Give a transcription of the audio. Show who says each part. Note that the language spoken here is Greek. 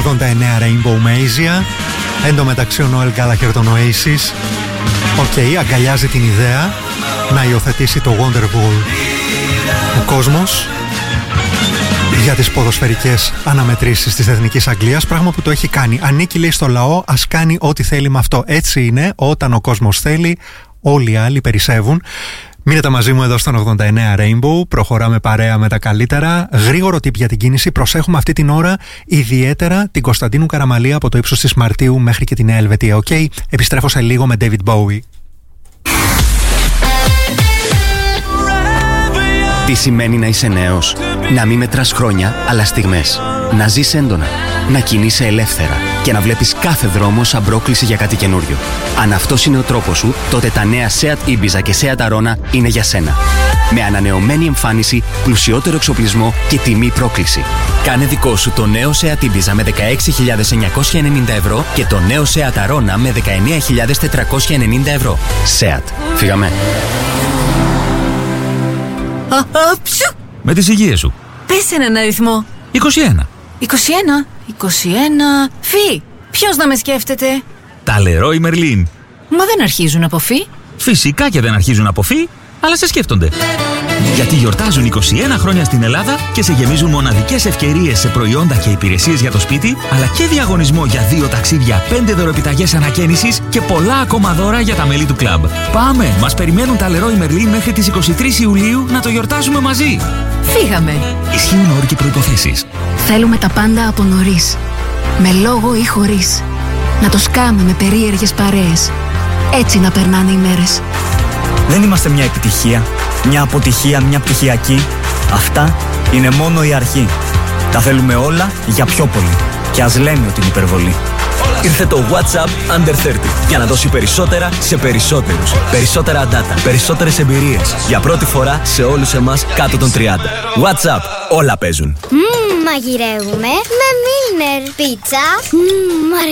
Speaker 1: 89 Rainbow Mazia. Εν τω μεταξύ ο Noel Gallagher των Oasis αγκαλιάζει την ιδέα να υιοθετήσει το Wonderwall ο κόσμος για τις ποδοσφαιρικές αναμετρήσεις της Εθνικής Αγγλίας, πράγμα που το έχει κάνει. Ανήκει, λέει, στο λαό, ας κάνει ό,τι θέλει με αυτό. Έτσι είναι, όταν ο κόσμος θέλει, όλοι οι άλλοι περισσεύουν. Μείνετε μαζί μου εδώ στον 89 Rainbow. Προχωράμε παρέα με τα καλύτερα. Γρήγορο tip για την κίνηση. Προσέχουμε αυτή την ώρα ιδιαίτερα την Κωνσταντίνου Καραμαλία από το ύψος της Μαρτίου μέχρι και τη Νέα Ελβετία. Επιστρέφω σε λίγο με David Bowie.
Speaker 2: Τι σημαίνει να είσαι νέος? Να μην μετράς χρόνια, αλλά στιγμές. Να ζεις έντονα. Να κινείσαι ελεύθερα. Και να βλέπεις κάθε δρόμο σαν πρόκληση για κάτι καινούριο. Αν αυτός είναι ο τρόπος σου, τότε τα νέα Seat Ibiza και Seat Arona είναι για σένα. Με ανανεωμένη εμφάνιση, πλουσιότερο εξοπλισμό και τιμή πρόκληση. Κάνε δικό σου το νέο Seat Ibiza με 16.990 ευρώ και το νέο Seat Arona με 19.490 ευρώ. Seat. Φύγαμε.
Speaker 3: Με τις υγείες σου.
Speaker 4: Πες έναν αριθμό.
Speaker 3: 21.
Speaker 4: 21. Φι. Ποιος να με σκέφτεται?
Speaker 3: Τα Leroy Merlin.
Speaker 4: Μα δεν αρχίζουν από φι.
Speaker 3: Φυσικά και δεν αρχίζουν από φι, αλλά σε σκέφτονται. Γιατί γιορτάζουν 21 χρόνια στην Ελλάδα και σε γεμίζουν μοναδικές ευκαιρίες σε προϊόντα και υπηρεσίες για το σπίτι, αλλά και διαγωνισμό για 2 ταξίδια, 5 δωροπιταγές ανακαίνησης και πολλά ακόμα δώρα για τα μέλη του κλαμπ. Πάμε! Μας περιμένουν τα Leroy Merlin μέχρι τις 23 Ιουλίου να το γιορτάζουμε μαζί.
Speaker 4: Φύγαμε!
Speaker 3: Ισχύουν όροι και προϋποθέσεις.
Speaker 5: Θέλουμε τα πάντα από νωρίς. Με λόγο ή χωρίς. Να το σκάμε με περίεργες παρέες. Έτσι να περνάνε οι μέρες.
Speaker 6: Δεν είμαστε μια επιτυχία, μια αποτυχία, μια πτυχιακή. Αυτά είναι μόνο η αρχή. Τα θέλουμε όλα για πιο πολύ. Και ας λέμε ότι είναι υπερβολή. Ήρθε το WhatsApp Under 30 για να δώσει περισσότερα σε περισσότερους. Περισσότερα data, περισσότερες εμπειρίες. Για πρώτη φορά σε όλους εμάς κάτω των 30. WhatsApp, όλα παίζουν.
Speaker 7: Μαγειρεύουμε με Milner. Πίτσα. Μ'